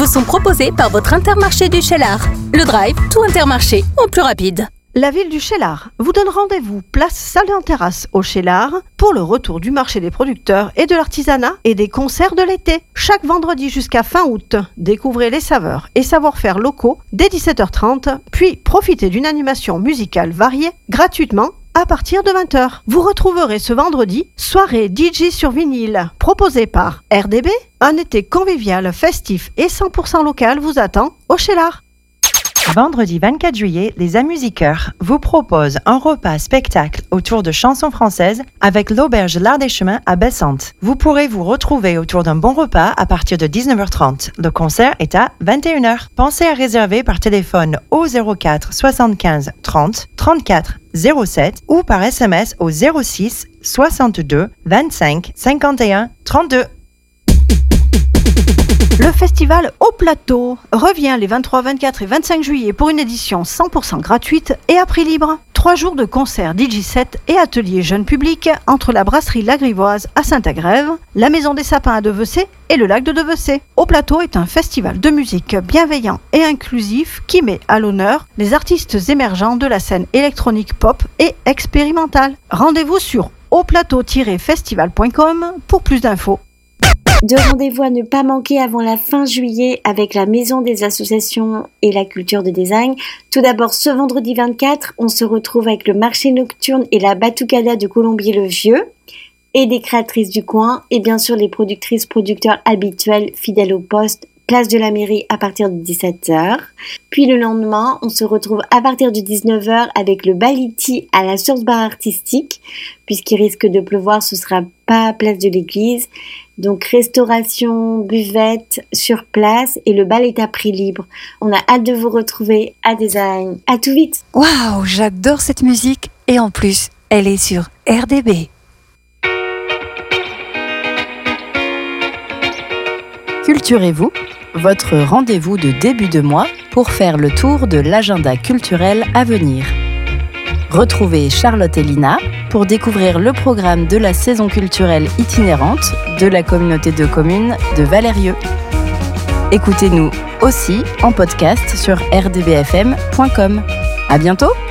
vous sont proposés par votre Intermarché du Cheylard. Le drive, tout Intermarché, en plus rapide. La ville du Cheylard vous donne rendez-vous place Salé en Terrasse au Cheylard pour le retour du marché des producteurs et de l'artisanat et des concerts de l'été. Chaque vendredi jusqu'à fin août, découvrez les saveurs et savoir-faire locaux dès 17h30, puis profitez d'une animation musicale variée gratuitement à partir de 20h. Vous retrouverez ce vendredi soirée DJ sur vinyle proposée par RDB. Un été convivial, festif et 100% local vous attend au Cheylard. Vendredi 24 juillet, les Amusiqueurs vous proposent un repas spectacle autour de chansons françaises avec l'auberge L'Art des Chemins à Bessante. Vous pourrez vous retrouver autour d'un bon repas à partir de 19h30. Le concert est à 21h. Pensez à réserver par téléphone au 04 75 30 34 07 ou par SMS au 06 62 25 51 32. Le festival Au Plateau revient les 23, 24 et 25 juillet pour une édition 100% gratuite et à prix libre. 3 jours de concerts DJ set et ateliers jeunes publics entre la brasserie La Grivoise à Saint-Agrève, la Maison des Sapins à Devecey et le lac de Devecey. Au Plateau est un festival de musique bienveillant et inclusif qui met à l'honneur les artistes émergents de la scène électronique pop et expérimentale. Rendez-vous sur auplateau-festival.com pour plus d'infos. 2 rendez-vous à ne pas manquer avant la fin juillet avec la Maison des associations et la culture de design. Tout d'abord, ce vendredi 24, on se retrouve avec le marché nocturne et la Batucada de Colombier-le-Vieux et des créatrices du coin et bien sûr les producteurs habituels fidèles au poste, place de la mairie à partir de 17h. Puis le lendemain, on se retrouve à partir de 19h avec le Baliti à la Source Bar Artistique. Puisqu'il risque de pleuvoir, ce sera pas à place de l'église. Donc restauration, buvette sur place et le bal est à prix libre. On a hâte de vous retrouver à Design. À tout vite. Waouh, j'adore cette musique et en plus, elle est sur RDB. Culturez-vous, votre rendez-vous de début de mois pour faire le tour de l'agenda culturel à venir. Retrouvez Charlotte et Lina pour découvrir le programme de la saison culturelle itinérante de la communauté de communes de Valérieux. Écoutez-nous aussi en podcast sur rdbfm.com. À bientôt!